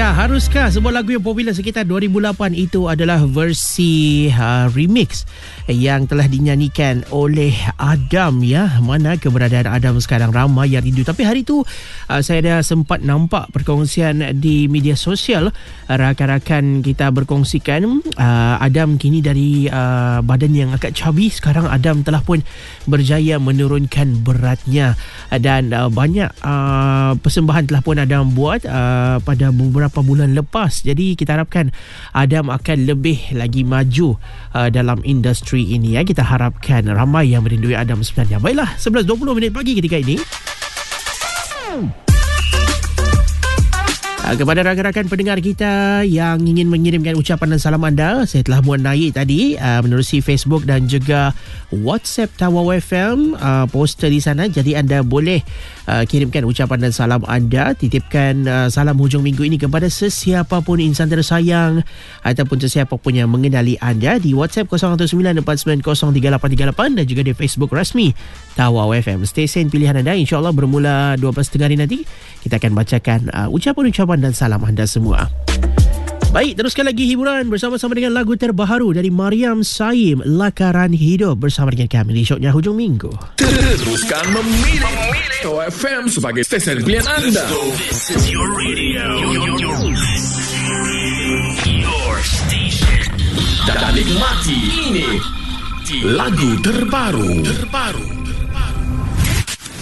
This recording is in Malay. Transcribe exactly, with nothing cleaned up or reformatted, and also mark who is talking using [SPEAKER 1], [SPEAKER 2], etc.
[SPEAKER 1] Ya, haruskah sebuah lagu yang popular sekitar dua ribu lapan itu adalah versi uh, remix yang telah dinyanyikan oleh Adam, ya. Mana keberadaan Adam sekarang, ramai yang rindu. Tapi hari itu uh, saya dah sempat nampak perkongsian di media sosial, uh, rakan-rakan kita berkongsikan uh, Adam kini dari uh, badan yang agak chubby, sekarang Adam telah pun berjaya menurunkan beratnya, dan uh, banyak uh, persembahan telah pun Adam buat uh, pada beberapa bulan lepas. Jadi kita harapkan Adam akan lebih lagi maju uh, dalam industri ini, ya. Kita harapkan ramai yang merindui Adam sebenarnya. Baiklah, sebelas dua puluh minit pagi ketika ini. Kepada rakan-rakan pendengar kita yang ingin mengirimkan ucapan dan salam anda, saya telah muat naik tadi uh, menerusi Facebook dan juga WhatsApp Tawau F M, uh, poster di sana. Jadi anda boleh uh, kirimkan ucapan dan salam anda, titipkan uh, salam hujung minggu ini kepada sesiapa pun insan tersayang ataupun sesiapa pun yang mengenali anda di WhatsApp kosong satu sembilan empat sembilan kosong tiga lapan tiga lapan dan juga di Facebook rasmi Tawau F M. Stesen pilihan anda, insyaAllah bermula dua belas tiga puluh hari nanti kita akan bacakan uh, ucapan-ucapan dan salam anda semua. Baik, teruskan lagi hiburan bersama-sama dengan lagu terbaru dari Mariam Saim, Lakaran Hidup, bersama dengan kami di Shoknya Hujung Minggu.
[SPEAKER 2] Teruskan memilih, memilih Tawau F M sebagai stesen pilihan anda.
[SPEAKER 3] This is your radio. Your, your station.
[SPEAKER 2] Dan nikmati ini lagu terbaru terbaru